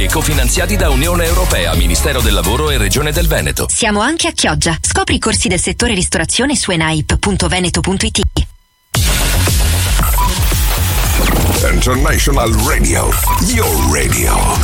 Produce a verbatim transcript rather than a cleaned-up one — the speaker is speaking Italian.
cofinanziati da Unione Europea, Ministero del Lavoro e Regione del Veneto. Siamo anche a Chioggia. Scopri i corsi del settore ristorazione su enaip punto veneto punto it. International Radio, your radio.